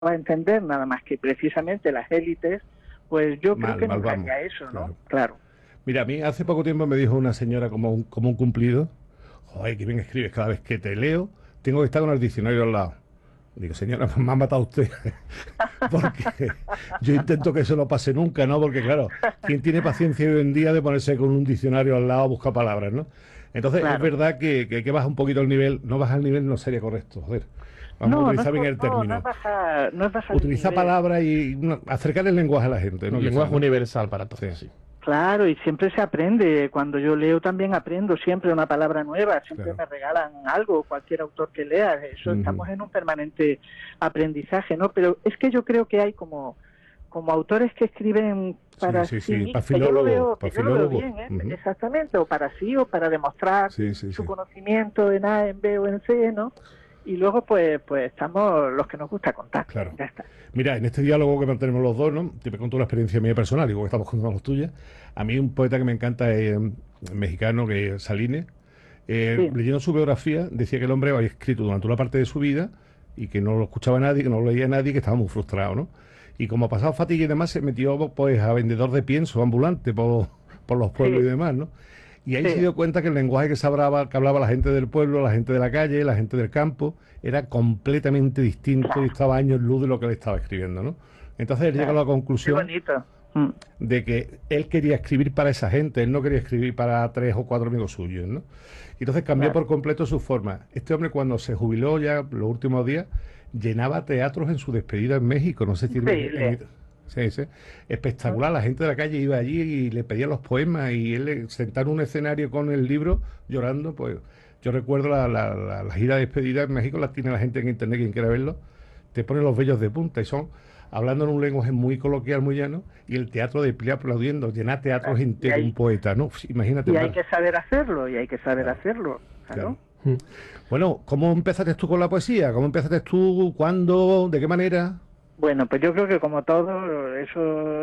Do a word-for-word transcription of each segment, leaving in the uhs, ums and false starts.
a entender nada más que precisamente las élites, pues yo mal, creo que mal no vamos. haría eso, ¿no? Claro. Claro. Mira, a mí hace poco tiempo me dijo una señora como un, como un cumplido, joder, qué bien escribes, cada vez que te leo, tengo que estar con el diccionario al lado. Digo, señora, me ha matado usted. Porque yo intento que eso no pase nunca, ¿no? Porque claro, ¿quién tiene paciencia hoy en día de ponerse con un diccionario al lado a buscar palabras, ¿no? Entonces, es Claro. verdad que, que hay que bajar un poquito el nivel. No bajar el nivel no sería correcto, joder. Vamos a No, no es, utilizar bien el no, no término. es bajar, no es bajar el Utiliza nivel. palabras y no, acercar el lenguaje a la gente, ¿no? Un Quizá, lenguaje ¿no? universal para todos, sí. Sí, Claro, y siempre se aprende. Cuando yo leo también aprendo siempre una palabra nueva, siempre claro. me regalan algo, cualquier autor que lea. Eso Ujú. estamos en un permanente aprendizaje, ¿no? Pero es que yo creo que hay como, como autores que escriben para Sí, sí, sí, sí, para que yo lo filólogos, veo, para que yo lo veo filólogos. bien, ¿eh? Ujú. Exactamente, o para sí, o para demostrar Sí, sí, su sí. conocimiento en A, en B o en C, ¿no? Y luego pues, pues estamos los que nos gusta contar. Claro. Ya está. Mira, en este diálogo que mantenemos los dos, ¿no? Te cuento una experiencia mía personal, igual que estamos contando las tuyas. A mí un poeta que me encanta es eh, mexicano, que es Salines. Eh, Sí, leyendo su biografía, decía que el hombre había escrito durante una parte de su vida y que no lo escuchaba nadie, que no lo leía nadie, que estaba muy frustrado, ¿no? Y como ha pasado fatiga y demás, se metió pues a vendedor de pienso ambulante por, por los pueblos sí, y demás, ¿no? Y ahí se sí. dio cuenta que el lenguaje que se hablaba, que hablaba la gente del pueblo, la gente de la calle, la gente del campo, era completamente distinto y Claro, estaba años luz de lo que él estaba escribiendo, ¿no? Entonces él llega a claro. la Qué conclusión bonito. Mm. de que él quería escribir para esa gente, él no quería escribir para tres o cuatro amigos suyos, ¿no? Y entonces cambió Claro. por completo su forma. Este hombre, cuando se jubiló ya los últimos días, llenaba teatros en su despedida en México, no sé si en, Increíble. en, sí, sí. Espectacular, la gente de la calle iba allí y le pedía los poemas y él sentado en un escenario con el libro llorando, pues yo recuerdo la, la, la, la gira de despedida en México, la tiene la gente en internet, quien quiera verlo, te pone los vellos de punta y son hablando en un lenguaje muy coloquial, muy llano, y el teatro de pie aplaudiendo, llenar teatros Claro. Y enteros, un hay, poeta, ¿no? Imagínate, y hay mal. que saber hacerlo, y hay que saber Claro, hacerlo. claro. Claro. Mm. Bueno, ¿cómo empezaste tú con la poesía? ¿Cómo empezaste tú? ¿Cuándo? ¿De qué manera? Bueno, pues yo creo que como todo, eso,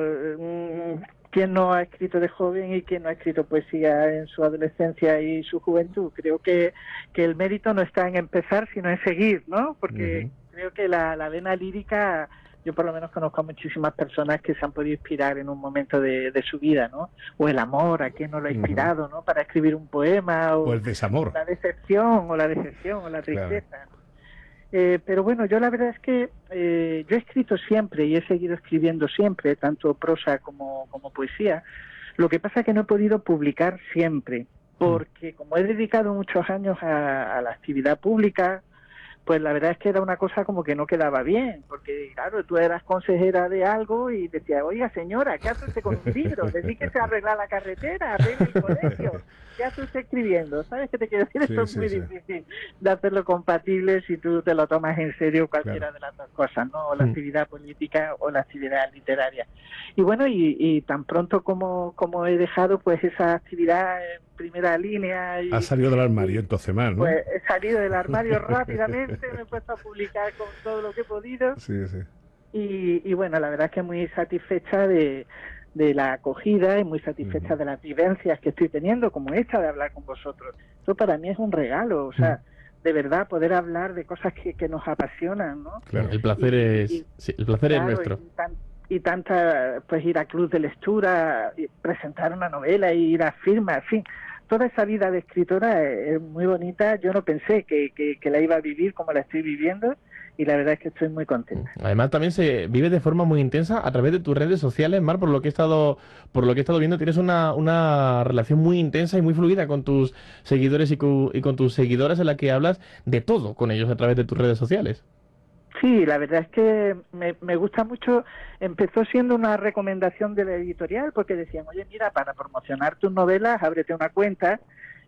mm, ¿quién no ha escrito de joven y quién no ha escrito poesía en su adolescencia y su juventud? Creo que, que el mérito no está en empezar, sino en seguir, ¿no? Porque Ujú. creo que la, la vena lírica, yo por lo menos conozco a muchísimas personas que se han podido inspirar en un momento de, de su vida, ¿no? O el amor, a quien no lo ha Ujú. inspirado, ¿no? Para escribir un poema, O o el desamor. la decepción, o la decepción, o la Claro. tristeza, ¿no? Eh, pero bueno, yo la verdad es que eh, yo he escrito siempre y he seguido escribiendo siempre, tanto prosa como, como poesía. Lo que pasa es que no he podido publicar siempre, porque como he dedicado muchos años a, a la actividad pública, pues la verdad es que era una cosa como que no quedaba bien, porque claro, tú eras consejera de algo y decías, oiga señora, ¿qué hace usted con un libro? Dedíquese a arreglar la carretera, arregle el colegio, ¿qué hace usted escribiendo? ¿Sabes qué te quiero decir? Sí, Esto es sí, muy sí. difícil de hacerlo compatible si tú te lo tomas en serio cualquiera Claro. de las dos cosas, ¿no? O la Mm. actividad política o la actividad literaria. Y bueno, y, y tan pronto como, como he dejado pues esa actividad en primera línea y, Has salido del armario, y entonces mal, ¿no? pues he salido del armario rápidamente, me he puesto a publicar con todo lo que he podido Sí, sí. y, y bueno, la verdad es que muy satisfecha de, de la acogida y muy satisfecha Ujú. de las vivencias que estoy teniendo, como esta de hablar con vosotros. Esto para mí es un regalo, o sea, de verdad poder hablar de cosas que, que nos apasionan, ¿no? Claro. El placer Y, es, y, sí, el placer claro, es nuestro. y, tan- y tanta, pues ir a club de lectura, y presentar una novela, y ir a firmas, en fin, toda esa vida de escritora es, es muy bonita. Yo no pensé que, que, que la iba a vivir como la estoy viviendo y la verdad es que estoy muy contenta. Además también se vive de forma muy intensa a través de tus redes sociales, Mar, por lo que he estado, por lo que he estado viendo, tienes una, una relación muy intensa y muy fluida con tus seguidores y, cu- y con tus seguidoras en la que hablas de todo con ellos a través de tus redes sociales. Sí, la verdad es que me, me gusta mucho. Empezó siendo una recomendación de la editorial porque decían, oye, mira, para promocionar tus novelas, ábrete una cuenta.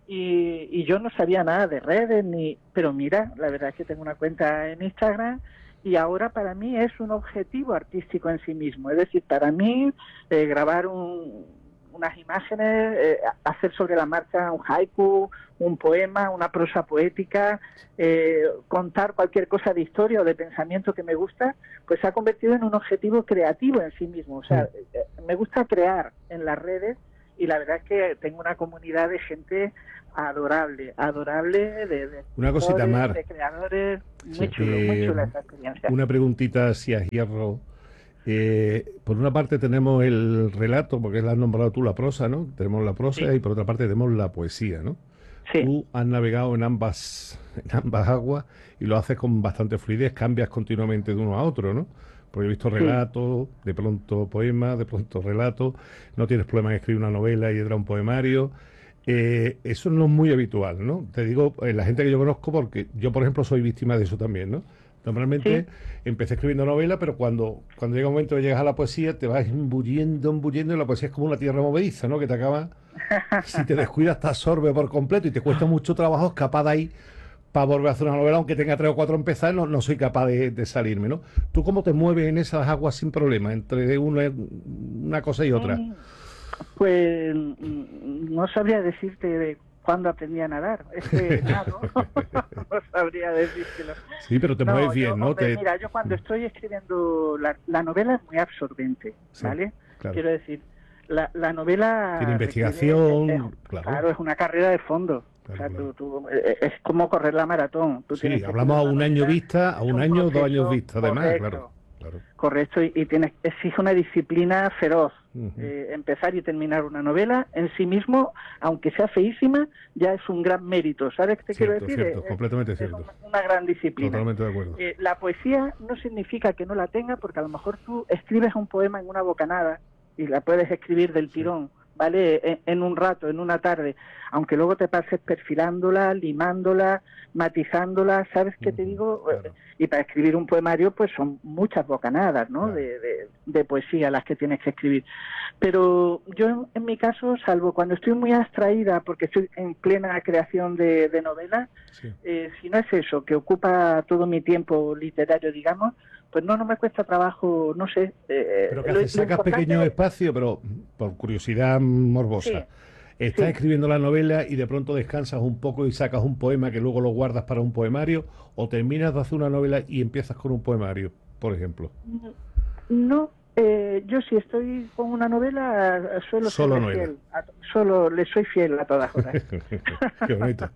Y, y yo no sabía nada de redes, ni pero mira, la verdad es que tengo una cuenta en Instagram y ahora para mí es un objetivo artístico en sí mismo. Es decir, para mí eh, grabar un, unas imágenes, eh, hacer sobre la marcha un haiku, un poema, una prosa poética, eh, contar cualquier cosa de historia o de pensamiento que me gusta, pues se ha convertido en un objetivo creativo en sí mismo. O sea, eh, me gusta crear en las redes y la verdad es que tengo una comunidad de gente adorable, adorable, de, de una cosita, Mar, de creadores, muy sí, chulo, eh, muy chula esa experiencia. Una preguntita si a hierro. Eh, por una parte tenemos el relato, porque la has nombrado tú, la prosa, ¿no? Tenemos la prosa, sí, y por otra parte tenemos la poesía, ¿no? Sí. Tú has navegado en ambas, en ambas aguas y lo haces con bastante fluidez, cambias continuamente de uno a otro, ¿no? Porque he visto relatos, sí, de pronto poemas, de pronto relatos, no tienes problema en escribir una novela y entrar un poemario. Eh, eso no es muy habitual, ¿no? Te digo, eh, la gente que yo conozco, porque yo, por ejemplo, soy víctima de eso también, ¿no? Normalmente ¿sí? Empecé escribiendo novela, pero cuando, cuando llega un momento que llegas a la poesía, te vas embulliendo, embulliendo, y la poesía es como una tierra movediza, ¿no? Que te acaba, si te descuidas, te absorbe por completo y te cuesta mucho trabajo escapar de ahí para volver a hacer una novela, aunque tenga tres o cuatro empezadas, no, no soy capaz de, de salirme, ¿no? ¿Tú cómo te mueves en esas aguas sin problema, entre una, una cosa y otra? Pues no sabría decirte de cuándo aprendí a nadar. Es que nado, no sabría decírtelo. Sí, pero te mueves no, bien, yo, ¿no? Hombre, te... Mira, yo cuando estoy escribiendo la, la novela es muy absorbente, ¿vale? Sí, claro. Quiero decir, la, la novela... Tiene investigación, es, claro. Claro, es una carrera de fondo. Claro, o sea, claro. Tú, tú, es como correr la maratón. Tú sí, hablamos a un año vista, a un año, proceso, dos años vista, además, correcto, claro. Claro. Correcto, y, y tienes, exige una disciplina feroz. Uh-huh. eh, empezar y terminar una novela en sí mismo, aunque sea feísima, ya es un gran mérito. ¿Sabes qué te cierto, quiero decir? Cierto, es, completamente es cierto. Una, una gran disciplina. Totalmente de acuerdo. Eh, la poesía no significa que no la tenga, porque a lo mejor tú escribes un poema en una bocanada y la puedes escribir del tirón. Sí. ¿Vale? En, en un rato, en una tarde, aunque luego te pases perfilándola, limándola, matizándola, ¿sabes qué te digo? Claro. Y para escribir un poemario, pues son muchas bocanadas, ¿no? Claro. De, de, de poesía las que tienes que escribir. Pero yo, en, en mi caso, salvo cuando estoy muy abstraída, porque estoy en plena creación de, de novela, sí. eh, si no es eso, que ocupa todo mi tiempo literario, digamos, pues no, no me cuesta trabajo, no sé. Eh, pero que haces, sacas importante... pequeños espacios, pero por curiosidad morbosa. Sí, Estás sí. escribiendo la novela y de pronto descansas un poco y sacas un poema que luego lo guardas para un poemario, o terminas de hacer una novela y empiezas con un poemario, por ejemplo. No, eh, yo si estoy con una novela suelo solo ser novela. fiel, a, solo le soy fiel a todas horas. Qué bonito.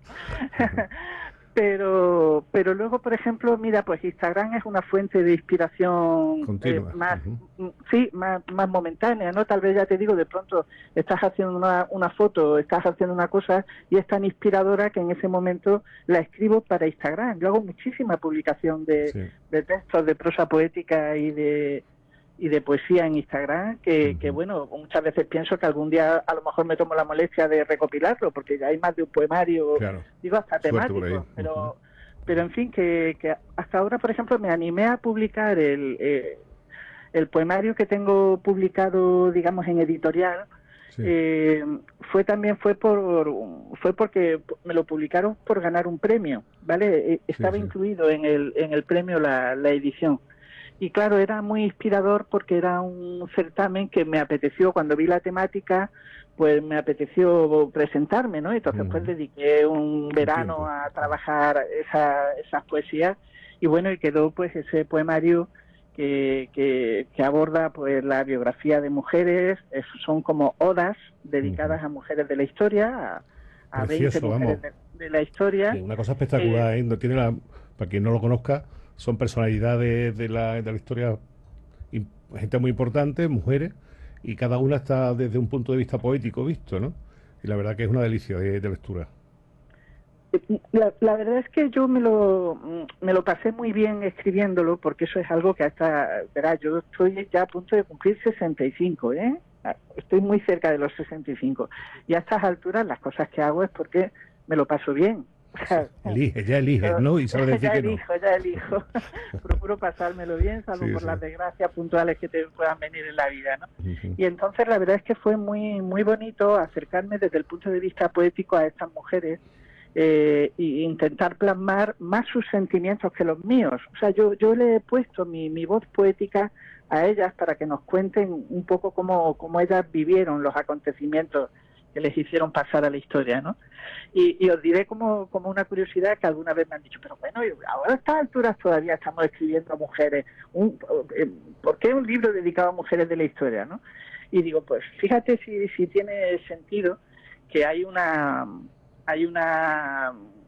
Pero, pero luego, por ejemplo, mira, pues Instagram es una fuente de inspiración continua, eh, más, uh-huh. sí, más, más momentánea, ¿no? Tal vez ya te digo, de pronto estás haciendo una, una foto, estás haciendo una cosa y es tan inspiradora que en ese momento la escribo para Instagram. Yo hago muchísima publicación de, sí. de textos, de prosa poética y de y de poesía en Instagram, que, uh-huh. que bueno, muchas veces pienso que algún día a lo mejor me tomo la molestia de recopilarlo, porque ya hay más de un poemario, claro. digo, hasta temático, uh-huh. pero pero en fin, que, que hasta ahora, por ejemplo, me animé a publicar el, eh, el poemario que tengo publicado, digamos, en editorial, sí. eh, fue también fue por fue porque me lo publicaron por ganar un premio, ¿vale? Estaba sí, sí. incluido en el en el premio la, la edición. Y claro, era muy inspirador porque era un certamen que me apeteció, cuando vi la temática, pues me apeteció presentarme, ¿no? Entonces uh-huh. pues dediqué un verano a trabajar esa, esas poesías y bueno, y quedó pues ese poemario que, que, que aborda pues la biografía de mujeres, es, son como odas dedicadas uh-huh. a mujeres de la historia, a, a veinte mujeres de, de la historia. Sí, una cosa espectacular, eh, ¿eh? Tiene la, para quien no lo conozca, son personalidades de la, de la historia, gente muy importante, mujeres, y cada una está desde un punto de vista poético visto, ¿no? Y la verdad que es una delicia de, de lectura. La, la verdad es que yo me lo me lo pasé muy bien escribiéndolo, porque eso es algo que hasta, verá, yo estoy ya a punto de cumplir sesenta y cinco, ¿eh? Estoy muy cerca de los sesenta y cinco. Y a estas alturas las cosas que hago es porque me lo paso bien. Elige, ya eliges, ¿no? Y sabes decir ya que elijo, no. Ya elijo, Procuro pasármelo bien, salvo sí, por sí. las desgracias puntuales que te puedan venir en la vida, ¿no? Uh-huh. Y entonces la verdad es que fue muy muy bonito acercarme desde el punto de vista poético a estas mujeres eh, e intentar plasmar más sus sentimientos que los míos. O sea, yo yo le he puesto mi, mi voz poética a ellas para que nos cuenten un poco cómo, cómo ellas vivieron los acontecimientos que les hicieron pasar a la historia, ¿no? Y, y os diré como, como una curiosidad que alguna vez me han dicho, pero bueno, ahora a estas alturas todavía estamos escribiendo a mujeres, un, ¿por qué un libro dedicado a mujeres de la historia, no? Y digo, pues fíjate si, si tiene sentido que hay una hay una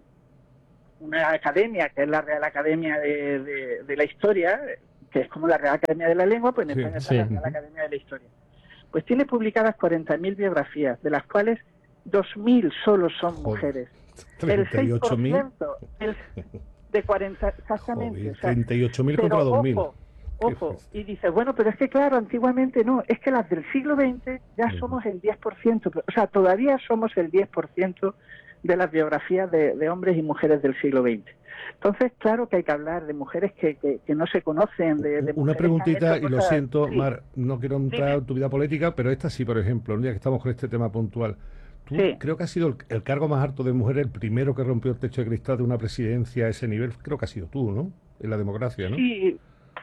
una academia, que es la Real Academia de, de, de la Historia, que es como la Real Academia de la Lengua, pues en Sí, España está sí. la Real Academia de la Historia. Pues tiene publicadas cuarenta mil biografías, de las cuales dos mil solo son Joder, mujeres. El treinta y seis ocho por mil. ciento el de cuarenta, exactamente. Joder, O sea, treinta y ocho mil pero contra dos mil. ojo, ojo, y dices, bueno, pero es que claro, antiguamente no, es que las del siglo veinte ya Ujú. somos el diez por ciento, o sea, todavía somos el diez por ciento de las biografías de, de hombres y mujeres del siglo veinte. Entonces, claro que hay que hablar de mujeres que, que, que no se conocen, de, de Una mujeres preguntita, que han hecho y lo cosas... siento, Sí, Mar, no quiero entrar dime. en tu vida política, pero esta sí, por ejemplo, un día que estamos con este tema puntual. Tú Sí. creo que has sido el, el cargo más alto de mujer, el primero que rompió el techo de cristal de una presidencia a ese nivel, creo que has sido tú, ¿no? En la democracia, ¿no? Sí,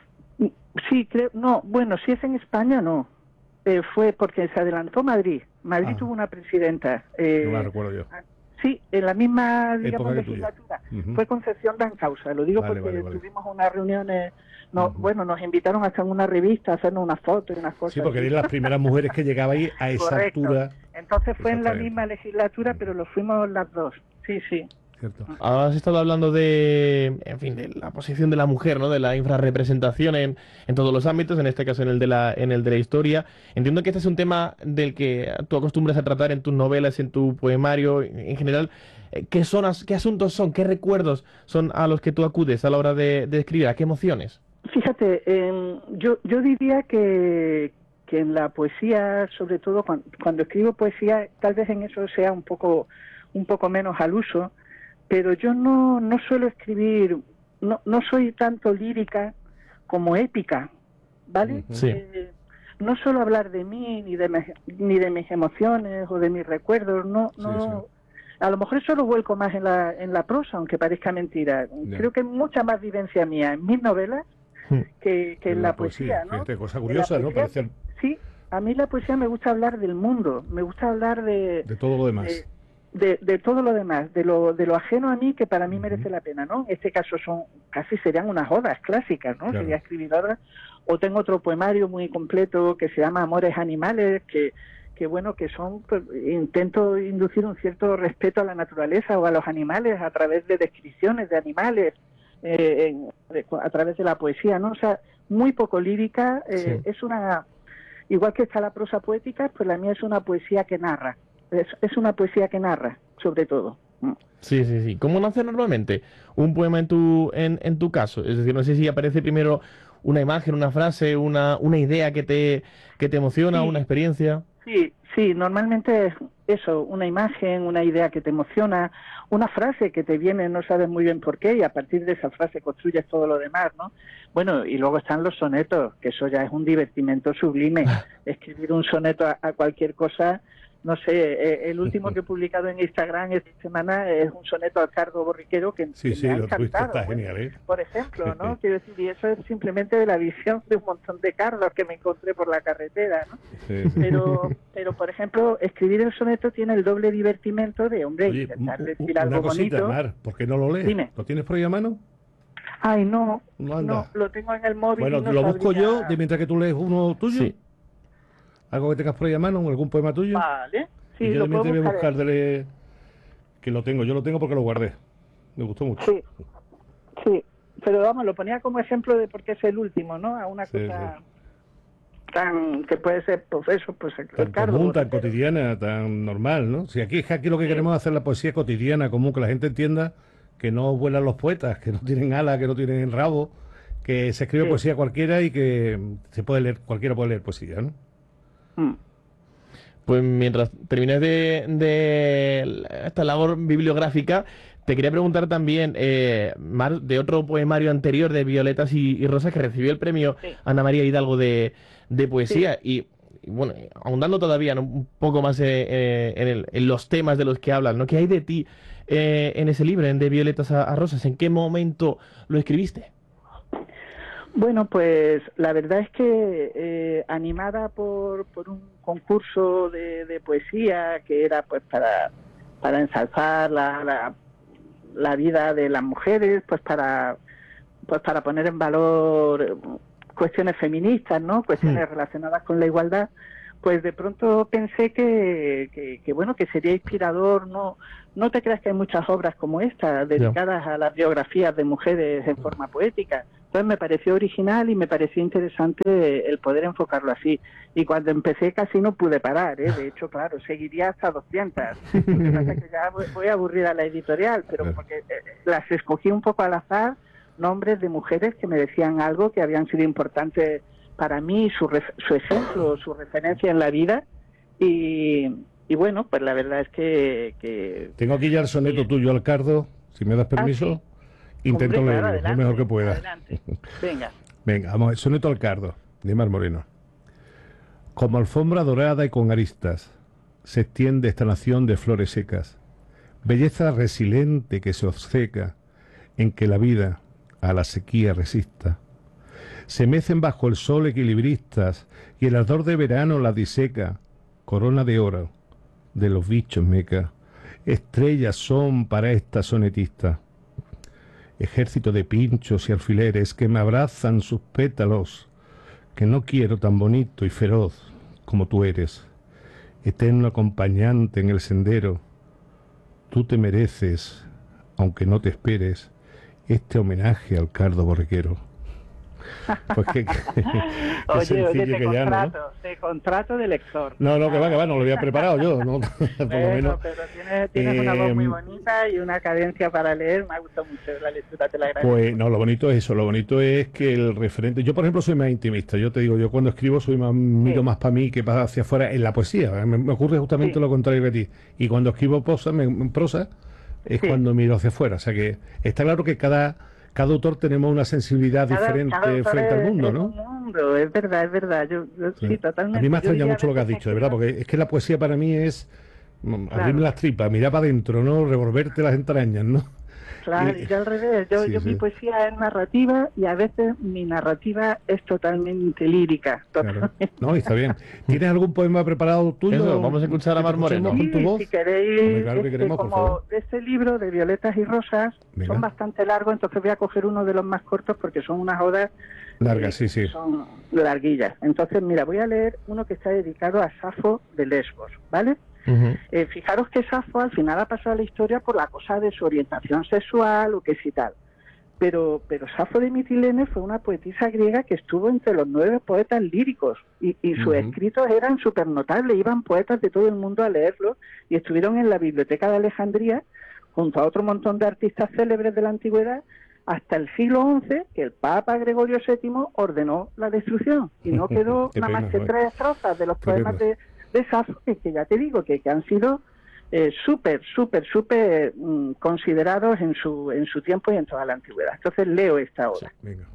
sí, creo, no, bueno, si es en España, no. Eh, fue porque se adelantó Madrid. Madrid Ah. tuvo una presidenta. No la Eh, recuerdo yo. sí, en la misma, digamos, Época que tuya. legislatura. Ujú. Fue Concepción Dancausa. Lo digo Vale, porque vale, vale. tuvimos unas reuniones, no, Ujú. bueno, nos invitaron hasta en una revista a hacernos unas fotos y unas cosas Sí, porque así. eres las primeras mujeres que llegabais a esa Correcto. altura. Entonces fue en la Exactamente. misma legislatura, pero lo fuimos las dos. Sí, sí. ¿Cierto? Has estado hablando de, en fin, de la posición de la mujer, ¿no? De la infrarrepresentación en, en todos los ámbitos, en este caso en el de la, en el de la historia. Entiendo que este es un tema del que tú acostumbras a tratar en tus novelas, en tu poemario, en general. Eh, ¿Qué son, as- qué asuntos son, qué recuerdos son a los que tú acudes a la hora de, de escribir? ¿A qué emociones? Fíjate, eh, yo, yo diría que, que en la poesía, sobre todo cuando, cuando escribo poesía, tal vez en eso sea un poco, un poco menos al uso, pero yo no, no suelo escribir, no, no soy tanto lírica como épica, ¿vale? Ujú. Sí. Eh, no suelo hablar de mí, ni de, me- ni de mis emociones o de mis recuerdos, no, Sí, no. A lo mejor eso lo vuelco más en la, en la prosa, aunque parezca mentira. Ya. Creo que hay mucha más vivencia mía en mis novelas que, que en la poesía, ¿no? Fíjate, cosa En la curiosa, ¿no? poesía, Parece sí, a mí la poesía me gusta hablar del mundo, me gusta hablar de, de todo lo demás. de, de, de todo lo demás, de lo, de lo ajeno a mí que para mí Ujú. merece la pena, ¿no? En este caso son, casi serían unas odas clásicas, ¿no? Claro. Sería escribir odas. O tengo otro poemario muy completo que se llama Amores Animales, que, que bueno, que son, pues, intento inducir un cierto respeto a la naturaleza o a los animales a través de descripciones de animales, eh, en- de- a través de la poesía, ¿no? O sea, muy poco lírica, eh, Sí. es una, igual que está la prosa poética, pues la mía es una poesía que narra, es, es una poesía que narra, sobre todo. Mm. Sí, sí, sí. ¿Cómo nace normalmente un poema en tu, en, en tu caso? Es decir, no sé si aparece primero una imagen, una frase, una, una idea que te, que te emociona, Sí. una experiencia. Sí, sí, normalmente es eso, una imagen, una idea que te emociona, una frase que te viene, no sabes muy bien por qué, y a partir de esa frase construyes todo lo demás, ¿no? Bueno, y luego están los sonetos, que eso ya es un divertimento sublime. Escribir un soneto a, a cualquier cosa, no sé, eh, el último que he publicado en Instagram esta semana es un soneto al cardo borriquero que, Sí, que sí, me ha lo tuviste, encantado. está bueno, genial, ¿eh? Por ejemplo, ¿no? Quiero decir, y eso es simplemente de la visión de un montón de cardos que me encontré por la carretera, ¿no? Sí, sí. Pero, pero por ejemplo, escribir el soneto tiene el doble divertimento de, hombre, Oye, intentar u- u- decir una algo cosita, bonito. Mar, ¿por qué no lo lees? Dime. ¿Lo tienes por ahí a mano? Ay, no, No anda. no, lo tengo en el móvil. Bueno, y no lo busco sabría- yo de mientras que tú lees uno tuyo. Sí. Algo que tengas por ahí a mano, algún poema tuyo. Vale, sí, y yo lo también puedo te voy a buscar. buscar de leer- que lo tengo, yo lo tengo porque lo guardé. Me gustó mucho. Sí, sí, pero vamos, lo ponía como ejemplo de por qué es el último, ¿no? A una Sí, cosa tan que puede ser, pues eso, pues el Tan cardo común, tan borriquero. cotidiana, tan normal, ¿no? Si aquí, aquí lo que Sí. queremos es hacer la poesía cotidiana, común, que la gente entienda que no vuelan los poetas, que no tienen alas, que no tienen rabo, que se escribe Sí. poesía cualquiera y que se puede leer, cualquiera puede leer poesía, ¿no? Mm. Pues mientras termines de, de esta labor bibliográfica, te quería preguntar también, eh, Mar, de otro poemario anterior de Violetas y, y Rosas que recibió el premio Sí. Ana María Hidalgo de, de poesía. Y, y bueno, ahondando todavía, ¿no?, un poco más eh, eh, en, el- en los temas de los que hablas, ¿no? ¿Qué hay de ti eh, en ese libro, en De Violetas a, a Rosas? ¿En qué momento lo escribiste? Bueno, pues la verdad es que eh, animada por, por un concurso de, de poesía que era pues para, para ensalzar la, la, la vida de las mujeres, pues para pues para poner en valor cuestiones feministas, ¿no? Cuestiones Mm. relacionadas con la igualdad, pues de pronto pensé que, que, que, bueno, que sería inspirador. No no te creas que hay muchas obras como esta dedicadas a las biografías de mujeres en forma poética. Entonces me pareció original y me pareció interesante el poder enfocarlo así. Y cuando empecé casi no pude parar, ¿eh? De hecho, claro, seguiría hasta doscientas. Lo que pasa es que ya voy a aburrir a la editorial, pero porque eh, las escogí un poco al azar, nombres de mujeres que me decían algo, que habían sido importantes para mí, su, su ejemplo, su referencia en la vida. Y, y bueno, pues la verdad es que... que Tengo aquí ya el soneto eh, tuyo, Alcardo, si me das permiso. ¿Ah, sí? Intento Hombre, leerlo, claro, adelante, lo mejor que pueda. Adelante. Venga. Venga, vamos, el soneto Alcardo, de Mar Moreno. Como alfombra dorada y con aristas, se extiende esta nación de flores secas, belleza resiliente que se obceca, en que la vida a la sequía resista. Se mecen bajo el sol equilibristas, y el ardor de verano la diseca, corona de oro de los bichos meca. Estrellas son para esta sonetista. Ejército de pinchos y alfileres que me abrazan sus pétalos, que no quiero tan bonito y feroz como tú eres. Eterno acompañante en el sendero, tú te mereces, aunque no te esperes, este homenaje al cardo borriquero. Pues que, que, oye, oye, te que ya, contrato, ¿no? te contrato de lector. No, no, que va, que va, no lo había preparado yo, ¿no? Por lo Bueno, menos. pero tienes, tienes eh, una voz muy bonita y una cadencia para leer, me ha gustado mucho la lectura, te la agradezco. Pues no, lo bonito es eso, lo bonito es que el referente, yo por ejemplo soy más intimista, yo te digo, yo cuando escribo soy más, miro sí. más para mí que para hacia afuera en la poesía, me, me ocurre justamente sí. lo contrario que a ti, y cuando escribo prosa, me, prosa es sí. cuando miro hacia afuera, o sea que está claro que cada... Cada autor tenemos una sensibilidad cada, diferente cada frente al mundo, ¿no? Mundo, es verdad, es verdad. Yo, yo sí. sí, totalmente. A mí me ha extrañado mucho lo que has dicho, de verdad, porque es que la poesía para mí es claro. abrirme las tripas, mirar para adentro, ¿no? Revolverte las entrañas, ¿no? Claro, y yo al revés. Yo, sí, yo sí. mi poesía es narrativa y a veces mi narrativa es totalmente lírica. Totalmente. Claro. No, está bien. ¿Tienes algún poema preparado tuyo? Eso, vamos a escuchar a Mar Moreno. Sí, con tu voz. Si queréis, Hombre, claro que este, queremos, como este libro de Violetas y Rosas Venga. son bastante largos, entonces voy a coger uno de los más cortos porque son unas odas largas, sí, sí. Son larguillas. Entonces, mira, voy a leer uno que está dedicado a Safo de Lesbos, ¿vale? Uh-huh. Eh, fijaros que Safo al final ha pasado a la historia por la cosa de su orientación sexual o que si tal. Pero, pero Safo de Mitilene fue una poetisa griega que estuvo entre los nueve poetas líricos y, y sus uh-huh. escritos eran súper notables, iban poetas de todo el mundo a leerlos y estuvieron en la biblioteca de Alejandría junto a otro montón de artistas célebres de la antigüedad hasta el siglo once, que el Papa Gregorio séptimo ordenó la destrucción y no quedó nada pena, más que tres estrofas de los poemas de de Safo, que, que ya te digo, que, que han sido eh, súper, súper, súper mm, considerados en su en su tiempo y en toda la antigüedad. Entonces leo esta obra. Sí, venga.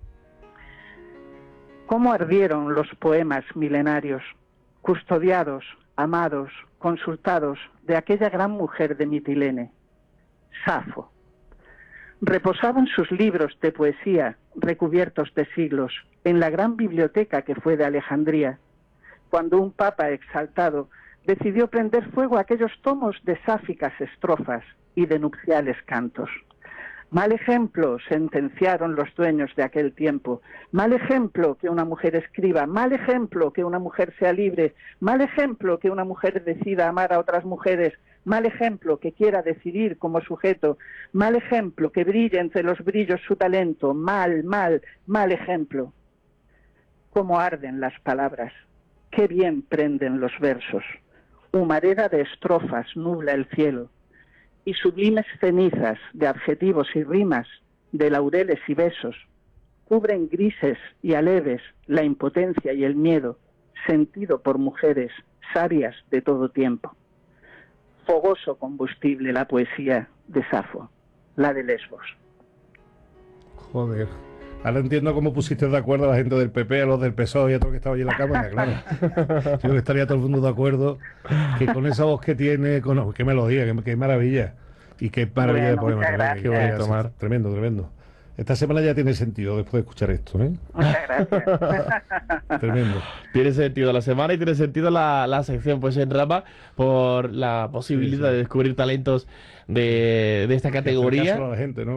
¿Cómo ardieron los poemas milenarios, custodiados, amados, consultados de aquella gran mujer de Mitilene, Safo? Reposaban sus libros de poesía, recubiertos de siglos, en la gran biblioteca que fue de Alejandría, cuando un papa exaltado decidió prender fuego a aquellos tomos de sáficas estrofas y de nupciales cantos. Mal ejemplo, sentenciaron los dueños de aquel tiempo. Mal ejemplo que una mujer escriba, mal ejemplo que una mujer sea libre, mal ejemplo que una mujer decida amar a otras mujeres, mal ejemplo que quiera decidir como sujeto, mal ejemplo que brille entre los brillos su talento, mal, mal, mal ejemplo. Cómo arden las palabras. Qué bien prenden los versos, humareda de estrofas nubla el cielo, y sublimes cenizas de adjetivos y rimas, de laureles y besos, cubren grises y aleves la impotencia y el miedo, sentido por mujeres sabias de todo tiempo. Fogoso combustible la poesía de Safo, la de Lesbos. Joder. Ahora entiendo cómo pusiste de acuerdo a la gente del P P, a los del P S O E y a todos que estaban allí en la cámara, claro. Yo creo que estaría todo el mundo de acuerdo que con esa voz que tiene, con, qué melodía, qué, qué maravilla. Y qué maravilla bueno, de poema. Qué bonito, tomar. Tremendo, tremendo. Esta semana ya tiene sentido después de escuchar esto, ¿eh? Muchas gracias. Tremendo. Tiene sentido la semana y tiene sentido la, la sección, pues en Rapa, por la posibilidad sí, sí. de descubrir talentos de, de esta categoría. A la gente, ¿no?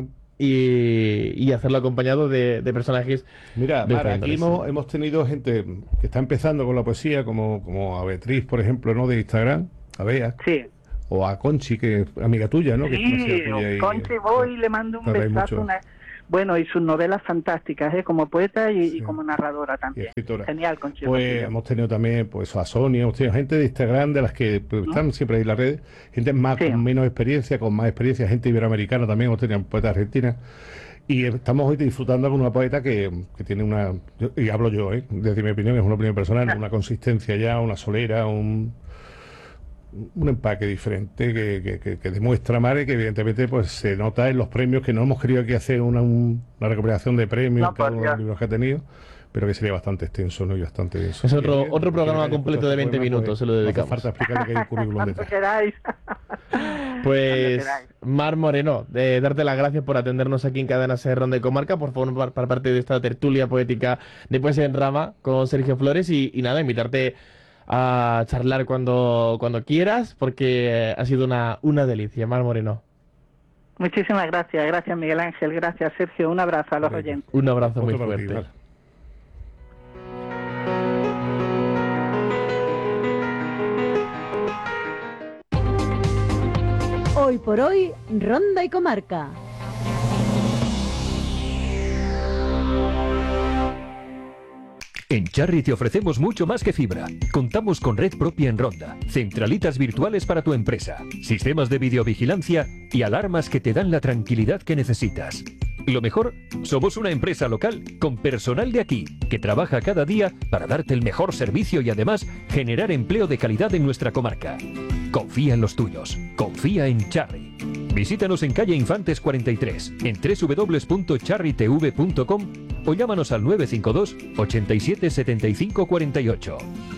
y, y hacerlo acompañado de, de personajes. Mira, de Mar, esta aquí índole. hemos, hemos tenido gente que está empezando con la poesía, como, como a Beatriz, por ejemplo, ¿no? De Instagram, a Bea, Sí. o a Conchi, que es amiga tuya, ¿no? Que es conocida Sí, tuya y- Conchi voy y le mando un tratáis besazo. mucho. Una... Bueno, y sus novelas fantásticas, ¿eh? Como poeta y, Sí. y como narradora Y también. escritora. Genial, Conchi. Pues Rosillo. hemos tenido también pues a Sonia, hemos tenido gente de Instagram de las que pues, están siempre ahí en las redes, gente más Sí. con menos experiencia, con más experiencia, gente iberoamericana también, hemos tenido poetas argentinas. Y estamos hoy disfrutando con una poeta que, que tiene una, yo- y hablo yo, ¿eh? Desde mi opinión, es una opinión personal, una consistencia ya, una solera, un, un empaque diferente que, que, que, que demuestra Mare, que evidentemente pues se nota en los premios, que no hemos querido aquí hacer una, un- una recuperación de premios No, en cada por uno de los Dios. libros que ha tenido, pero que sería bastante extenso, ¿no? Y bastante denso. Es otro- Y, otro eh, programa quien haya completo escuchado de este veinte poema, minutos, se lo no dedicamos. hace falta explicarle que hay un currículum Cuando detrás. queráis. Pues, Cuando queráis. Mar Moreno, de darte las gracias por atendernos aquí en Cadena Ser Ronda y Comarca, por formar par- parte de esta tertulia poética de Poesía en Rama con Sergio Flores y, y nada, invitarte a charlar cuando, cuando quieras, porque ha sido una, una delicia, Mar Moreno. Muchísimas gracias. Gracias, Miguel Ángel. Gracias, Sergio. Un abrazo a los Venga. oyentes. Un abrazo muy Otro para ti, fuerte. Mar. Hoy por hoy, Ronda y Comarca. En Charry te ofrecemos mucho más que fibra. Contamos con red propia en Ronda, centralitas virtuales para tu empresa, sistemas de videovigilancia y alarmas que te dan la tranquilidad que necesitas. Lo mejor, somos una empresa local con personal de aquí, que trabaja cada día para darte el mejor servicio y además generar empleo de calidad en nuestra comarca. Confía en los tuyos, confía en Charry. Visítanos en calle Infantes cuarenta y tres, en doble u doble u doble u punto charry t v punto com o llámanos al nueve cinco dos, ochenta y siete, setenta y cinco cuarenta y ocho.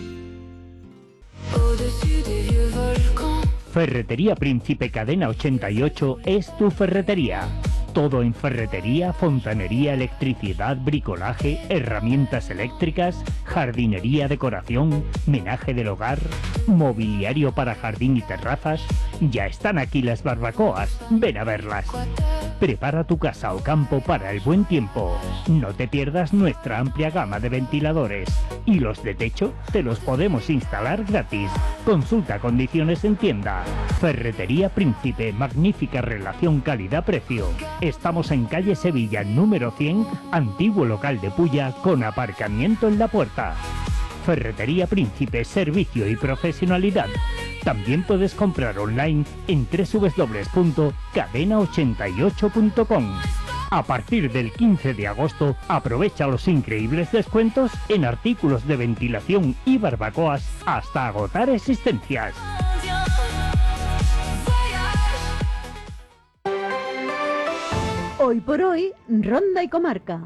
Ferretería Príncipe Cadena ochenta y ocho es tu ferretería. Todo en ferretería, fontanería, electricidad, bricolaje, herramientas eléctricas, jardinería, decoración, menaje del hogar, mobiliario para jardín y terrazas. Ya están aquí las barbacoas. Ven a verlas. Prepara tu casa o campo para el buen tiempo. No te pierdas nuestra amplia gama de ventiladores. Y los de techo te los podemos instalar gratis. Consulta condiciones en tienda. Ferretería Príncipe, magnífica relación calidad-precio. Estamos en calle Sevilla, número cien, antiguo local de Puya, con aparcamiento en la puerta. Ferretería Príncipe, servicio y profesionalidad. También puedes comprar online en doble u doble u doble u punto cadena ochenta y ocho punto com. A partir del quince de agosto, aprovecha los increíbles descuentos en artículos de ventilación y barbacoas hasta agotar existencias. Hoy por hoy, Ronda y Comarca.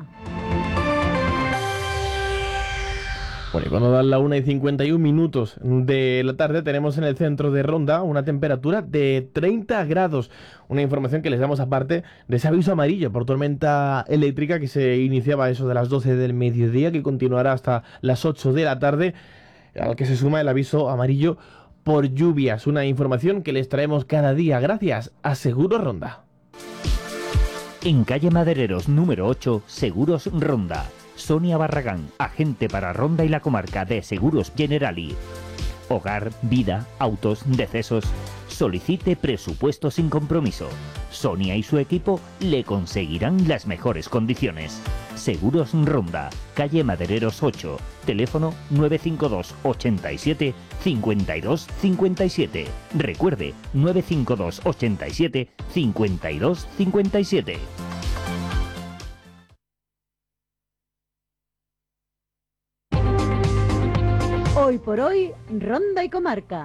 Bueno, y cuando dan la una y cincuenta y un minutos de la tarde, tenemos en el centro de Ronda una temperatura de treinta grados. Una información que les damos aparte de ese aviso amarillo por tormenta eléctrica que se iniciaba a eso de las doce del mediodía, que continuará hasta las ocho de la tarde, al que se suma el aviso amarillo por lluvias. Una información que les traemos cada día gracias a Seguro Ronda. En calle Madereros número ocho, Seguros Ronda. Sonia Barragán, agente para Ronda y la comarca de Seguros Generali. Hogar, vida, autos, decesos. Solicite presupuesto sin compromiso. Sonia y su equipo le conseguirán las mejores condiciones. Seguros Ronda, calle Madereros ocho, teléfono nueve cinco dos, ochenta y siete, cincuenta y dos cincuenta y siete. Recuerde, nueve cinco dos, ochenta y siete, cincuenta y dos cincuenta y siete. Hoy por hoy, Ronda y Comarca.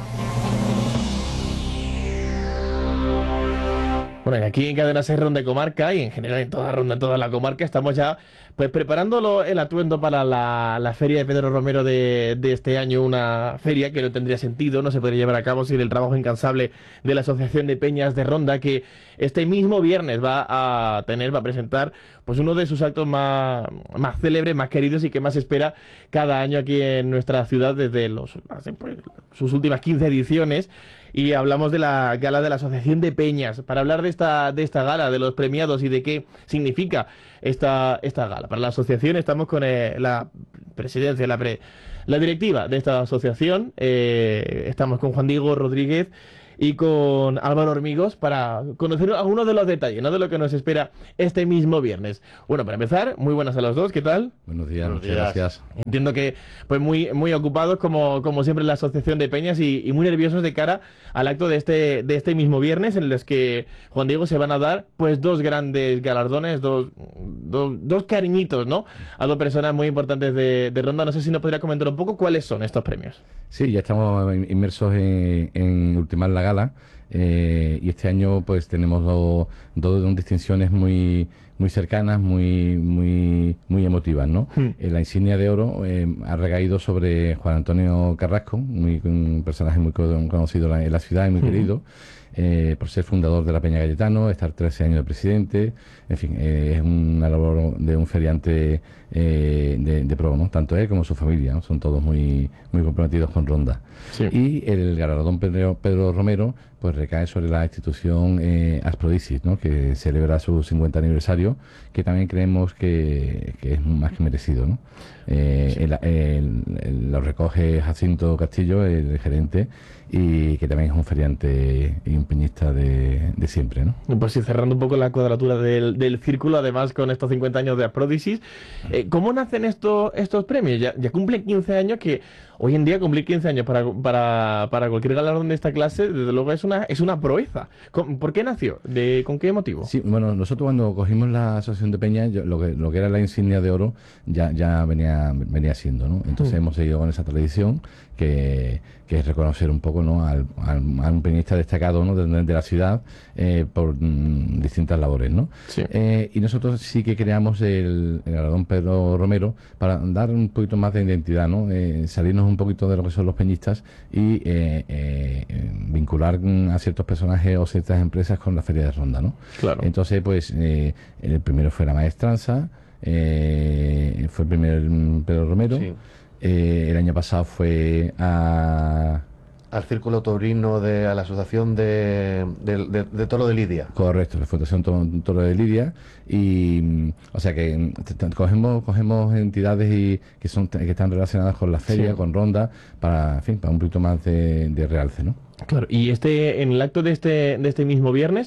Bueno, y aquí en Cadena Ser Ronda y Comarca y en general en toda Ronda, en toda la comarca, estamos ya pues preparándolo el atuendo para la, la feria de Pedro Romero de, de este año, una feria que no tendría sentido, no se podría llevar a cabo sin el trabajo incansable de la Asociación de Peñas de Ronda, que este mismo viernes va a tener, va a presentar pues uno de sus actos más, más célebres, más queridos y que más se espera cada año aquí en nuestra ciudad desde los, hace, pues, sus últimas quince ediciones. y hablamos de la gala de la Asociación de Peñas. Para hablar de esta, de esta gala, de los premiados y de qué significa esta, esta gala para la asociación, estamos con eh, la presidencia, la, pre, la directiva de esta asociación. Eh, estamos con Juan Diego Rodríguez y con Álvaro Hormigos para conocer algunos de los detalles, ¿no?, de lo que nos espera este mismo viernes. Bueno, para empezar, muy buenas a los dos, ¿qué tal? Buenos días, Buenos muchas días. gracias. Entiendo que pues muy, muy ocupados como, como siempre en la Asociación de Peñas y, y muy nerviosos de cara al acto de este, de este mismo viernes, en los que, Juan Diego, se van a dar pues dos grandes galardones, dos, dos, dos cariñitos, ¿no?, a dos personas muy importantes de, de Ronda. No sé si nos podría comentar un poco cuáles son estos premios. Sí, ya estamos inmersos en, en ultimar la gala, eh, y este año pues tenemos dos, dos distinciones muy muy cercanas, muy muy muy emotivas, ¿no? Hmm. Eh, la insignia de oro eh, ha recaído sobre Juan Antonio Carrasco, muy, un personaje muy conocido en la ciudad y muy hmm. querido. Eh, por ser fundador de la Peña Cayetano, estar trece años de presidente, en fin, eh, es una labor de un feriante eh, de, de pro, ¿no?, tanto él como su familia, ¿no? Son todos muy muy comprometidos con Ronda. Sí. Y el galardón Pedro, Pedro Romero pues recae sobre la institución eh, Asprodicis, ¿no?, que celebra su cincuenta aniversario, que también creemos que, que es más que merecido, ¿no? Eh, sí. el, el, el, lo recoge Jacinto Castillo, el gerente, y que también es un feriante y un peñista de, de siempre, ¿no? Pues sí, cerrando un poco la cuadratura del, del círculo, además con estos cincuenta años de Asprodicis, eh, ¿cómo nacen estos, estos premios? Ya, ya cumplen quince años, que hoy en día cumplir quince años para, para, para cualquier galardón de esta clase, desde luego es una, es una proeza. ¿Por qué nació? ¿De, ¿Con qué motivo? Sí, bueno, nosotros cuando cogimos la Asociación de Peñas, yo, lo, que, lo que era la insignia de oro ya, ya venía, venía siendo, ¿no? Entonces mm. hemos seguido con esa tradición, que, que es reconocer un poco, ¿no?, al, al, a un peñista destacado, ¿no?, de, de la ciudad eh, por mm, distintas labores, ¿no? Sí. Eh, y nosotros sí que creamos el, el galardón Pedro Romero para dar un poquito más de identidad, ¿no? Eh, salirnos un poquito de lo que son los peñistas y eh, eh, vincular a ciertos personajes o ciertas empresas con la Feria de Ronda, ¿no? Claro. Entonces, pues, eh, el primero fue la maestranza, eh, fue el primer Pedro Romero. Sí. Eh, el año pasado fue a... al Círculo Taurino, de a la Asociación de, de, de, de Toro de Lidia. Correcto, la Fundación Toro, Toro de Lidia. Y, o sea que cogemos cogemos entidades y que son que están relacionadas con la feria, sí, con Ronda, para, en fin, para un poquito más de, de realce, ¿no? Claro, y este en el acto de este, de este mismo viernes,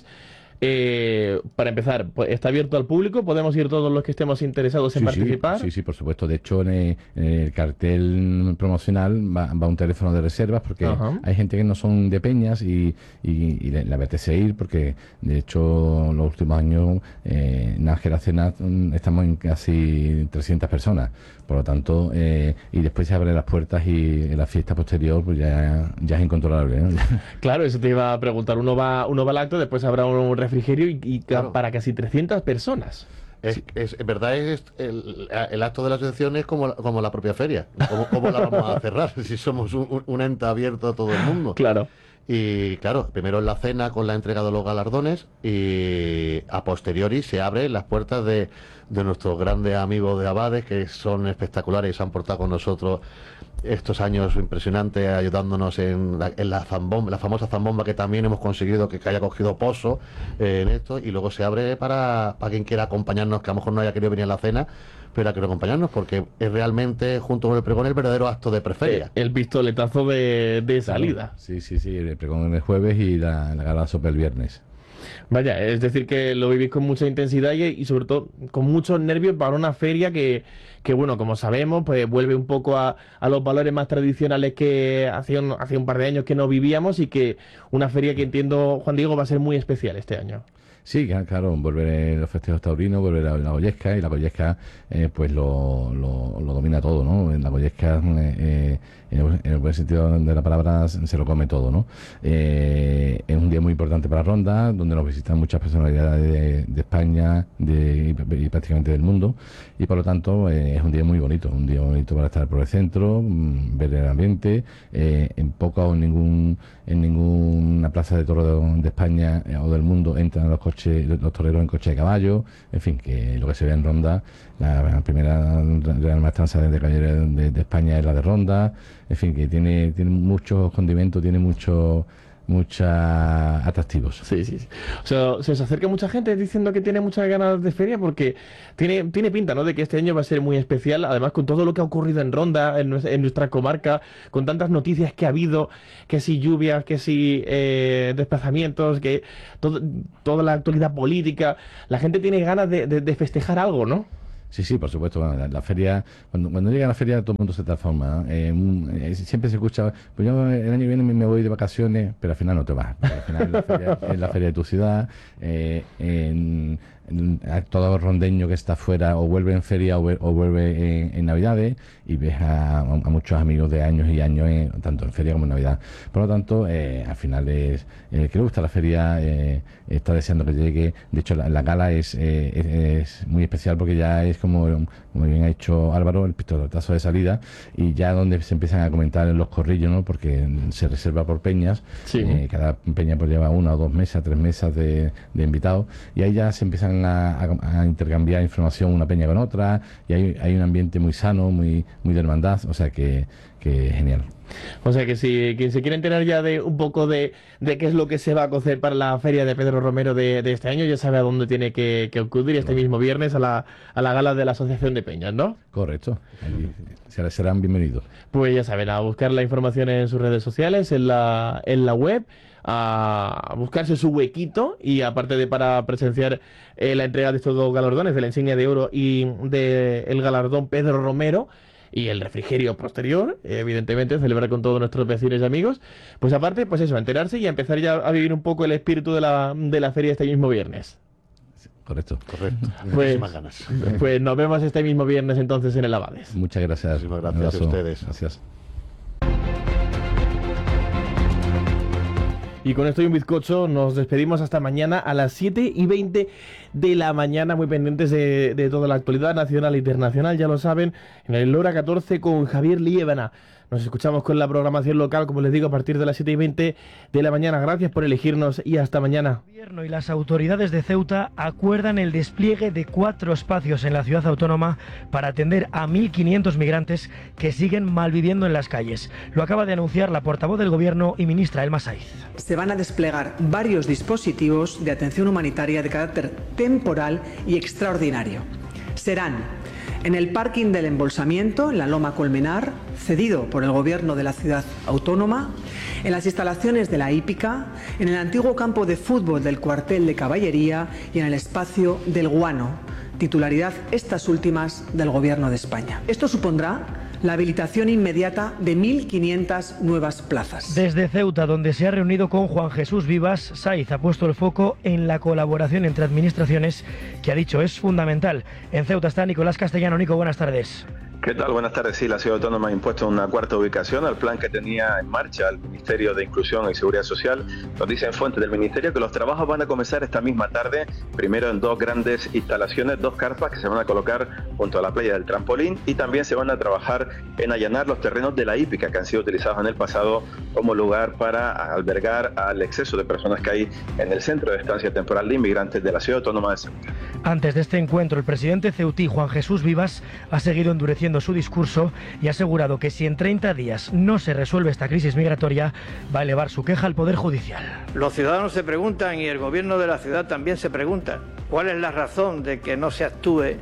Eh, para empezar, ¿está abierto al público? ¿Podemos ir todos los que estemos interesados en sí, participar? Sí, sí, sí, por supuesto. De hecho, en el, en el cartel promocional va, va un teléfono de reservas, porque uh-huh. hay gente que no son de peñas y, y, y le, le apetece ir, porque de hecho los últimos años eh, en Nájera Cena estamos en casi trescientas personas. Por lo tanto, eh, y después se abren las puertas y en la fiesta posterior pues ya, ya es incontrolable, ¿no? Claro, eso te iba a preguntar. Uno va, uno va al acto, después habrá un refrigerio y, y claro, para casi trescientas personas. Es, sí. es, en verdad, es el, el acto de la asociación es como, como la propia feria. ¿Cómo, cómo la vamos a cerrar si somos un, un ente abierto a todo el mundo? Claro. Y claro, primero en la cena con la entrega de los galardones y a posteriori se abren las puertas de, de nuestros grandes amigos de Abades, que son espectaculares y se han portado con nosotros estos años impresionantes, ayudándonos en la, en la zambomba, la famosa zambomba, que también hemos conseguido que, que haya cogido pozo eh, en esto, y luego se abre para, para quien quiera acompañarnos, que a lo mejor no haya querido venir a la cena, pero ha querido acompañarnos, porque es realmente, junto con el pregón, el verdadero acto de preferia. El pistoletazo de, de salida. Sí, sí, sí, el pregón el jueves y la, la gala sopa el viernes. Vaya, es decir que lo vivís con mucha intensidad y, y sobre todo con muchos nervios para una feria que, que bueno, como sabemos, pues vuelve un poco a, a los valores más tradicionales que hace un, hace un par de años que no vivíamos, y que una feria que entiendo, Juan Diego, va a ser muy especial este año. Sí, claro, volver los festejos taurinos, volver la, la Goyesca, y la Goyesca eh, pues lo, lo, lo domina todo, ¿no? En la Goyesca, eh, en, el, en el buen sentido de la palabra, se lo come todo, ¿no? Eh, es un día muy importante para Ronda, donde nos visitan muchas personalidades de, de España de, y prácticamente del mundo, y por lo tanto eh, es un día muy bonito, un día bonito para estar por el centro, mmm, ver el ambiente. Eh, en poca o en ningún en ninguna plaza de toro de, de España eh, o del mundo entran los coches, los toreros en coche de caballo. En fin, que lo que se ve en Ronda, la, la primera Real Maestranza de Caballero de, de España es la de Ronda. En fin, que tiene tiene muchos condimentos, tiene mucho mucha atractivos. Sí, sí, sí. O sea, se os acerca mucha gente diciendo que tiene muchas ganas de feria porque tiene, tiene pinta, ¿no?, de que este año va a ser muy especial, además con todo lo que ha ocurrido en Ronda, en, nuestra, en nuestra comarca, con tantas noticias que ha habido, que si lluvias, que si eh, desplazamientos, que todo, toda la actualidad política, la gente tiene ganas de, de, de festejar algo, ¿no? Sí, sí, por supuesto. Bueno, la, la feria, cuando, cuando llega la feria todo el mundo se transforma, ¿no? Eh, un, eh, siempre se escucha, pues yo el año que viene me voy de vacaciones, pero al final no te vas. Al final la feria, es la feria de tu ciudad, eh, en, en, a todo rondeño que está afuera o vuelve en feria o, o vuelve en, en Navidades y ves a, a muchos amigos de años y años, en, tanto en feria como en Navidad. Por lo tanto, eh, al final es, eh, que le gusta la feria, eh, está deseando que llegue. De hecho, la, la gala es, eh, es, es muy especial porque ya es como, como bien ha hecho Álvaro, el pistoletazo de salida, y ya donde se empiezan a comentar en los corrillos, ¿no?, porque se reserva por peñas. Sí. Eh, cada peña pues lleva una o dos mesas, tres mesas de, de invitados, y ahí ya se empiezan a, a, a intercambiar información una peña con otra, y hay, hay un ambiente muy sano, muy, muy de hermandad, o sea que, que genial. O sea que si quien se quiere enterar ya de un poco de, de qué es lo que se va a cocer para la feria de Pedro Romero de, de este año, ya sabe a dónde tiene que, que acudir este mismo viernes a la, a la gala de la Asociación de Peñas, ¿no? Correcto. Ahí serán bienvenidos. Pues ya saben, a buscar la información en sus redes sociales, en la, en la web, a buscarse su huequito, y aparte de para presenciar eh, la entrega de estos dos galardones, de la insignia de oro y del galardón Pedro Romero, y el refrigerio posterior, evidentemente, celebrar con todos nuestros vecinos y amigos, pues aparte, pues eso, a enterarse y a empezar ya a vivir un poco el espíritu de la, de la feria este mismo viernes. Correcto. Correcto. Pues, ganas. pues nos vemos este mismo viernes entonces en el Abades. Muchas gracias. Muchísimas gracias a ustedes. Gracias. Y con esto y un bizcocho nos despedimos hasta mañana a las siete y veinte de la mañana, muy pendientes de, de toda la actualidad nacional e internacional, ya lo saben, en el Hora catorce con Javier Liébana. Nos escuchamos con la programación local, como les digo, a partir de las siete y veinte de la mañana. Gracias por elegirnos y hasta mañana. El gobierno y las autoridades de Ceuta acuerdan el despliegue de cuatro espacios en la ciudad autónoma para atender a mil quinientos migrantes que siguen malviviendo en las calles. Lo acaba de anunciar la portavoz del gobierno y ministra Elma Saiz. Se van a desplegar varios dispositivos de atención humanitaria de carácter temporal y extraordinario. Serán en el parking del embolsamiento, en la Loma Colmenar, cedido por el gobierno de la ciudad autónoma, en las instalaciones de la hípica, en el antiguo campo de fútbol del cuartel de caballería y en el espacio del Guano, titularidad estas últimas del gobierno de España. Esto supondrá la habilitación inmediata de mil quinientas nuevas plazas. Desde Ceuta, donde se ha reunido con Juan Jesús Vivas, Saiz ha puesto el foco en la colaboración entre administraciones, que ha dicho es fundamental. En Ceuta está Nicolás Castellano. Nico, buenas tardes. ¿Qué tal? Buenas tardes. Sí, la Ciudad Autónoma ha impuesto una cuarta ubicación al plan que tenía en marcha el Ministerio de Inclusión y Seguridad Social. Nos dicen fuentes del Ministerio que los trabajos van a comenzar esta misma tarde, primero en dos grandes instalaciones, dos carpas que se van a colocar junto a la playa del Trampolín, y también se van a trabajar en allanar los terrenos de la hípica que han sido utilizados en el pasado como lugar para albergar al exceso de personas que hay en el centro de estancia temporal de inmigrantes de la Ciudad Autónoma de Ceuta. Antes de este encuentro, el presidente ceutí, Juan Jesús Vivas, ha seguido endureciendo su discurso y ha asegurado que si en treinta días no se resuelve esta crisis migratoria, va a elevar su queja al Poder Judicial. Los ciudadanos se preguntan, y el gobierno de la ciudad también se pregunta, ¿cuál es la razón de que no se actúe eh,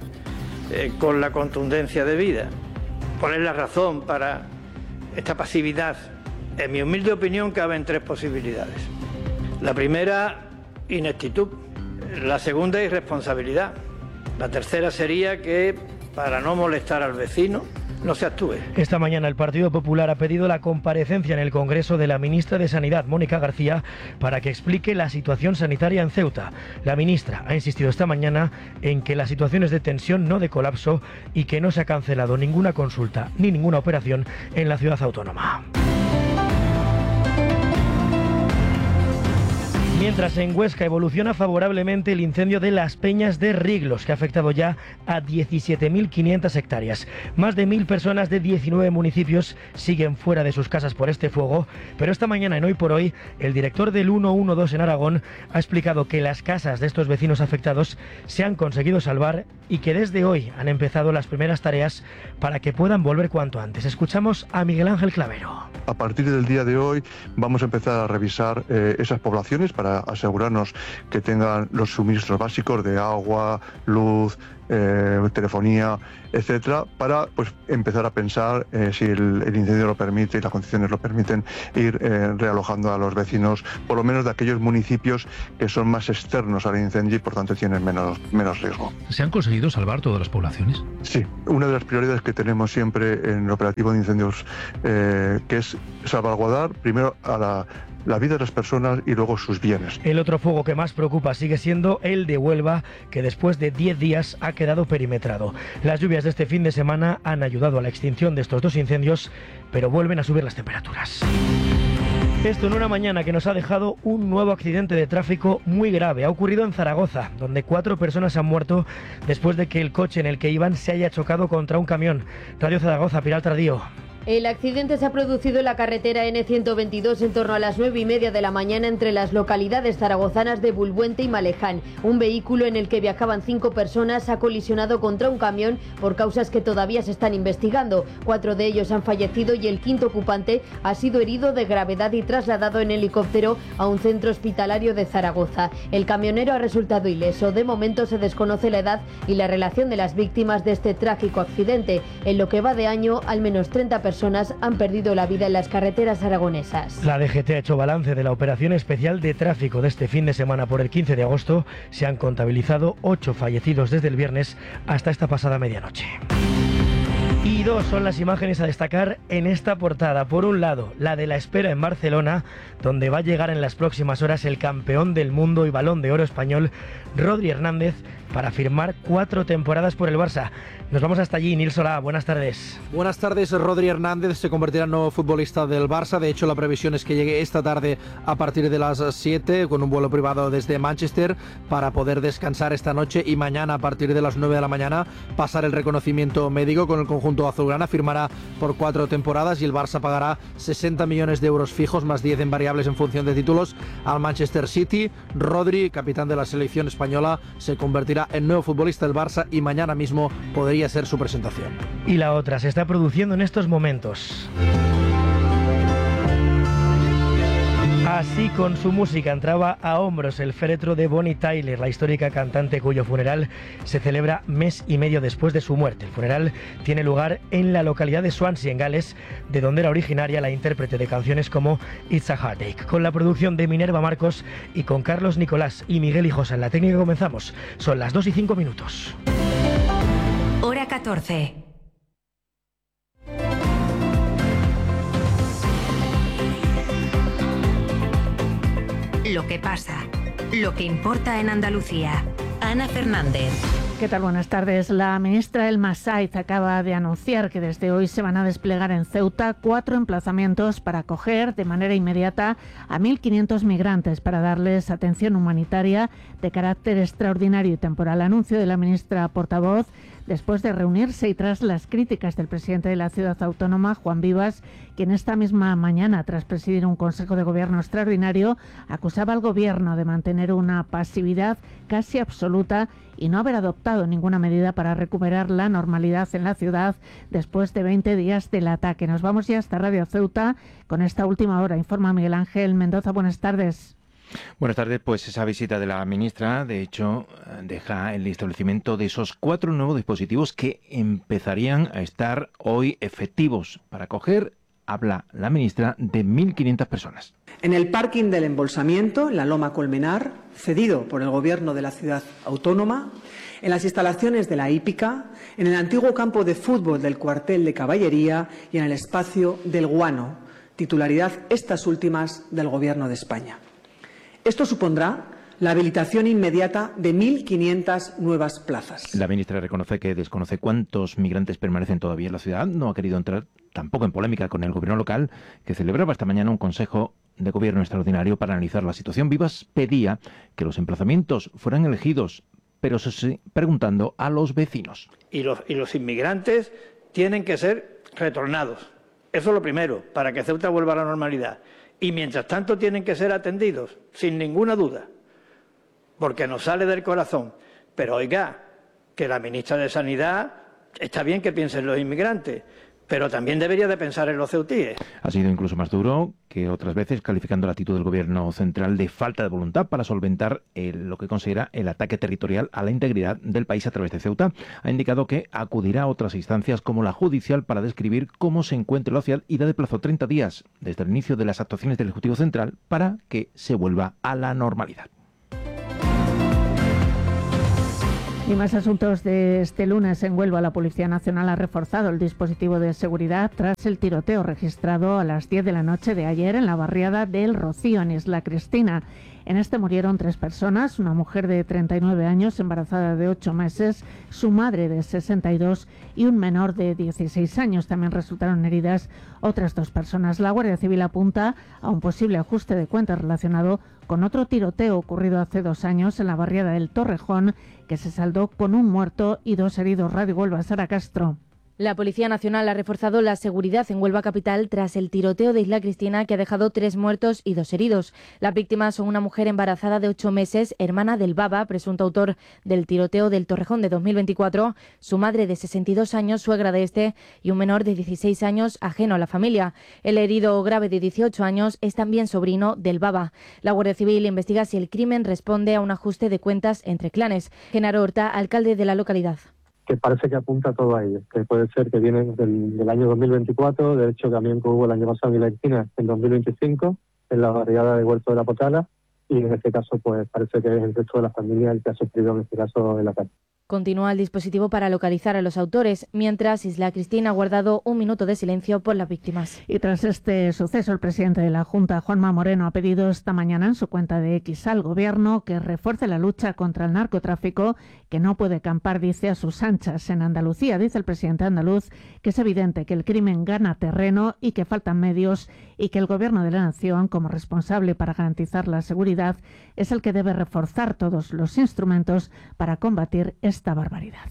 con la contundencia debida? ¿Cuál es la razón para esta pasividad? En mi humilde opinión caben tres posibilidades. La primera, ineptitud. La segunda, irresponsabilidad. La tercera sería que, para no molestar al vecino, no se actúe. Esta mañana el Partido Popular ha pedido la comparecencia en el Congreso de la ministra de Sanidad, Mónica García, para que explique la situación sanitaria en Ceuta. La ministra ha insistido esta mañana en que la situación es de tensión, no de colapso, y que no se ha cancelado ninguna consulta ni ninguna operación en la ciudad autónoma. Mientras en Huesca evoluciona favorablemente el incendio de Las Peñas de Riglos, que ha afectado ya a diecisiete mil quinientas hectáreas. Más de mil personas de diecinueve municipios siguen fuera de sus casas por este fuego, pero esta mañana en Hoy por Hoy, el director del ciento doce en Aragón ha explicado que las casas de estos vecinos afectados se han conseguido salvar y que desde hoy han empezado las primeras tareas para que puedan volver cuanto antes. Escuchamos a Miguel Ángel Clavero. A partir del día de hoy vamos a empezar a revisar eh, esas poblaciones para asegurarnos que tengan los suministros básicos de agua, luz, eh, telefonía, etcétera, para pues empezar a pensar eh, si el, el incendio lo permite y las condiciones lo permiten, ir eh, realojando a los vecinos, por lo menos de aquellos municipios que son más externos al incendio y por tanto tienen menos, menos riesgo. ¿Se han conseguido salvar todas las poblaciones? Sí, una de las prioridades que tenemos siempre en el operativo de incendios, eh, que es salvaguardar primero a la la vida de las personas y luego sus bienes. El otro fuego que más preocupa sigue siendo el de Huelva, que después de diez días ha quedado perimetrado. Las lluvias de este fin de semana han ayudado a la extinción de estos dos incendios, pero vuelven a subir las temperaturas. Esto en una mañana que nos ha dejado un nuevo accidente de tráfico muy grave. Ha ocurrido en Zaragoza, donde cuatro personas han muerto después de que el coche en el que iban se haya chocado contra un camión. Radio Zaragoza, Pilar Tardío. El accidente se ha producido en la carretera ene ciento veintidós en torno a las nueve y media de la mañana entre las localidades zaragozanas de Bulbuente y Maleján. Un vehículo en el que viajaban cinco personas ha colisionado contra un camión por causas que todavía se están investigando. Cuatro de ellos han fallecido y el quinto ocupante ha sido herido de gravedad y trasladado en helicóptero a un centro hospitalario de Zaragoza. El camionero ha resultado ileso. De momento se desconoce la edad y la relación de las víctimas de este trágico accidente. En lo que va de año, al menos treinta personas personas han perdido la vida en las carreteras aragonesas. La D G T ha hecho balance de la operación especial de tráfico de este fin de semana por el quince de agosto. Se han contabilizado ocho fallecidos desde el viernes hasta esta pasada medianoche. Y dos son las imágenes a destacar en esta portada. Por un lado, la de la espera en Barcelona, donde va a llegar en las próximas horas el campeón del mundo y Balón de Oro español, Rodri Hernández, para firmar cuatro temporadas por el Barça. Nos vamos hasta allí. Nils Solá, buenas tardes. Buenas tardes. Rodri Hernández se convertirá en nuevo futbolista del Barça. De hecho, la previsión es que llegue esta tarde a partir de las siete con un vuelo privado desde Manchester para poder descansar esta noche y mañana a partir de las nueve de la mañana pasar el reconocimiento médico con el conjunto azulgrana. Firmará por cuatro temporadas y el Barça pagará sesenta millones de euros fijos más diez en variables en función de títulos al Manchester City. Rodri, capitán de la selección española, se convertirá en nuevo futbolista del Barça y mañana mismo podría ser su presentación. Y la otra se está produciendo en estos momentos. Así con su música entraba a hombros el féretro de Bonnie Tyler, la histórica cantante cuyo funeral se celebra mes y medio después de su muerte. El funeral tiene lugar en la localidad de Swansea, en Gales, de donde era originaria la intérprete de canciones como It's a Heartache. Con la producción de Minerva Marcos y con Carlos Nicolás y Miguel Hijosa en la técnica comenzamos. Son las dos y cinco minutos. Hora catorce. Lo que pasa, lo que importa en Andalucía. Ana Fernández. ¿Qué tal? Buenas tardes. La ministra Elma Saiz acaba de anunciar que desde hoy se van a desplegar en Ceuta cuatro emplazamientos para acoger de manera inmediata a mil quinientos migrantes para darles atención humanitaria de carácter extraordinario y temporal. Anuncio de la ministra portavoz después de reunirse y tras las críticas del presidente de la ciudad autónoma, Juan Vivas, quien esta misma mañana, tras presidir un Consejo de Gobierno extraordinario, acusaba al Gobierno de mantener una pasividad casi absoluta y no haber adoptado ninguna medida para recuperar la normalidad en la ciudad después de veinte días del ataque. Nos vamos ya hasta Radio Ceuta con esta última hora. Informa Miguel Ángel Mendoza. Buenas tardes. Buenas tardes, pues esa visita de la ministra, de hecho, deja el establecimiento de esos cuatro nuevos dispositivos que empezarían a estar hoy efectivos para acoger, habla la ministra, de mil quinientas personas. En el parking del embolsamiento, en la Loma Colmenar, cedido por el Gobierno de la ciudad autónoma, en las instalaciones de la hípica, en el antiguo campo de fútbol del cuartel de caballería y en el espacio del Guano, titularidad estas últimas del Gobierno de España. Esto supondrá la habilitación inmediata de mil quinientas nuevas plazas. La ministra reconoce que desconoce cuántos migrantes permanecen todavía en la ciudad. No ha querido entrar tampoco en polémica con el gobierno local, que celebraba esta mañana un consejo de gobierno extraordinario para analizar la situación. Vivas pedía que los emplazamientos fueran elegidos, pero eso sí, preguntando a los vecinos. Y los, y los inmigrantes tienen que ser retornados. Eso es lo primero, para que Ceuta vuelva a la normalidad. Y mientras tanto tienen que ser atendidos, sin ninguna duda, porque nos sale del corazón. Pero oiga, que la ministra de Sanidad, está bien que piense en los inmigrantes, pero también debería de pensar en los ceutíes. Ha sido incluso más duro que otras veces, calificando la actitud del gobierno central de falta de voluntad para solventar el, lo que considera el ataque territorial a la integridad del país a través de Ceuta. Ha indicado que acudirá a otras instancias como la judicial para describir cómo se encuentra la ciudad y da de plazo treinta días desde el inicio de las actuaciones del Ejecutivo Central para que se vuelva a la normalidad. Y más asuntos de este lunes. En Huelva, la Policía Nacional ha reforzado el dispositivo de seguridad tras el tiroteo registrado a las diez de la noche de ayer en la barriada del Rocío, en Isla Cristina. En este murieron tres personas, una mujer de treinta y nueve años, embarazada de ocho meses, su madre de sesenta y dos y un menor de dieciséis años. También resultaron heridas otras dos personas. La Guardia Civil apunta a un posible ajuste de cuentas relacionado con otro tiroteo ocurrido hace dos años en la barriada del Torrejón, que se saldó con un muerto y dos heridos. Radio Huelva, Sara Castro. La Policía Nacional ha reforzado la seguridad en Huelva capital tras el tiroteo de Isla Cristina, que ha dejado tres muertos y dos heridos. Las víctimas son una mujer embarazada de ocho meses, hermana del Baba, presunto autor del tiroteo del Torrejón de dos mil veinticuatro, su madre de sesenta y dos años, suegra de este, y un menor de dieciséis años, ajeno a la familia. El herido grave de dieciocho años es también sobrino del Baba. La Guardia Civil investiga si el crimen responde a un ajuste de cuentas entre clanes. Genaro Horta, alcalde de la localidad. Que parece que apunta todo a ello, que puede ser que vienen del, del año dos mil veinticuatro, de hecho también que hubo el año pasado en la esquina en dos mil veinticinco, en la barriada de Huerto de la Potala, y en este caso pues parece que es el resto de la familia el que ha sufrido en este caso el ataque. Continúa el dispositivo para localizar a los autores, mientras Isla Cristina ha guardado un minuto de silencio por las víctimas. Y tras este suceso, el presidente de la Junta, Juanma Moreno, ha pedido esta mañana en su cuenta de X al Gobierno que refuerce la lucha contra el narcotráfico, que no puede campar, dice, a sus anchas. En Andalucía, dice el presidente andaluz, que es evidente que el crimen gana terreno y que faltan medios, y que el Gobierno de la Nación, como responsable para garantizar la seguridad, es el que debe reforzar todos los instrumentos para combatir esta barbaridad.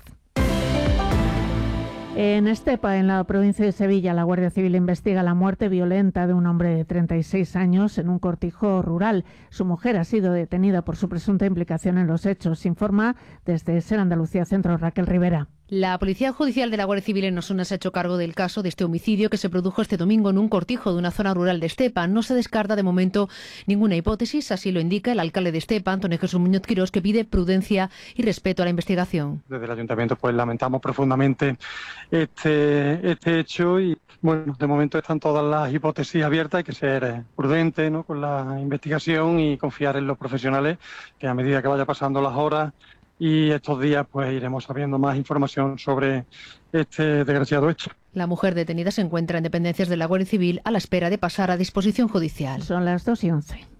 En Estepa, en la provincia de Sevilla, la Guardia Civil investiga la muerte violenta de un hombre de treinta y seis años en un cortijo rural. Su mujer ha sido detenida por su presunta implicación en los hechos. Informa desde Ser Andalucía Centro Raquel Rivera. La Policía Judicial de la Guardia Civil en Osuna se ha hecho cargo del caso de este homicidio que se produjo este domingo en un cortijo de una zona rural de Estepa. No se descarta de momento ninguna hipótesis, así lo indica el alcalde de Estepa, Antonio Jesús Muñoz Quirós, que pide prudencia y respeto a la investigación. Desde el Ayuntamiento pues lamentamos profundamente este, este hecho y bueno, de momento están todas las hipótesis abiertas. Hay que ser prudente, ¿no?, con la investigación y confiar en los profesionales, que a medida que vaya pasando las horas y estos días pues iremos sabiendo más información sobre este desgraciado hecho. La mujer detenida se encuentra en dependencias de la Guardia Civil a la espera de pasar a disposición judicial. Son las dos y once.